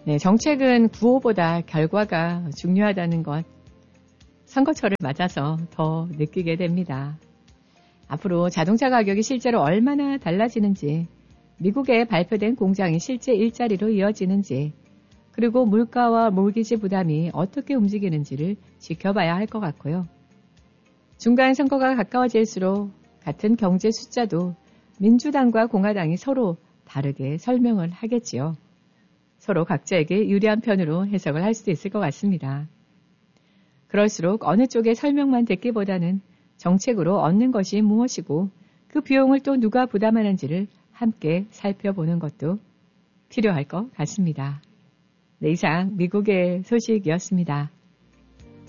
네, 정책은 구호보다 결과가 중요하다는 것, 선거철을 맞아서 더 느끼게 됩니다. 앞으로 자동차 가격이 실제로 얼마나 달라지는지, 미국에 발표된 공장이 실제 일자리로 이어지는지, 그리고 물가와 모기지 부담이 어떻게 움직이는지를 지켜봐야 할 것 같고요. 중간 선거가 가까워질수록 같은 경제 숫자도 민주당과 공화당이 서로 다르게 설명을 하겠지요. 서로 각자에게 유리한 편으로 해석을 할 수도 있을 것 같습니다. 그럴수록 어느 쪽의 설명만 듣기보다는 정책으로 얻는 것이 무엇이고 그 비용을 또 누가 부담하는지를 함께 살펴보는 것도 필요할 것 같습니다. 네, 이상 미국의 소식이었습니다.